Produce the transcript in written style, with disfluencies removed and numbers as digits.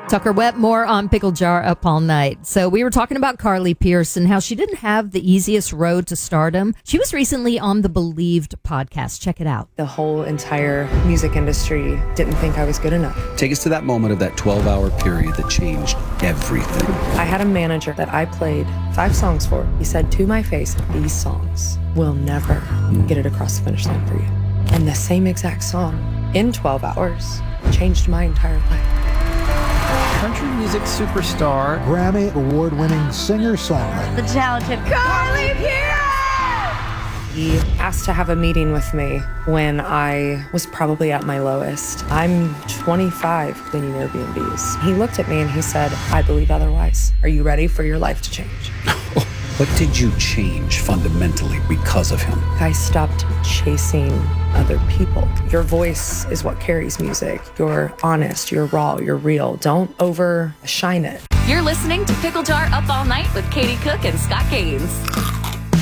Tucker Wetmore on Pickle Jar Up All Night. So we were talking about Carly Pearce and how she didn't have the easiest road to stardom. She was recently on the Believed podcast. Check it out. The whole entire music industry didn't think I was good enough. Take us to that moment of that 12-hour period that changed everything. I had a manager that I played 5 songs for. He said to my face, these songs will never get it across the finish line for you. And the same exact song in 12 hours changed my entire life. Country music superstar, Grammy award-winning singer-songwriter, the talented Carly Pearce. He asked to have a meeting with me when I was probably at my lowest. I'm 25 cleaning Airbnbs. He looked at me and he said, I believe otherwise. Are you ready for your life to change? What did you change fundamentally because of him? I stopped chasing other people. Your voice is what carries music. You're honest, you're raw, you're real. Don't overshine it. You're listening to Pickle Jar Up All Night with Katie Cook and Scott Gaines.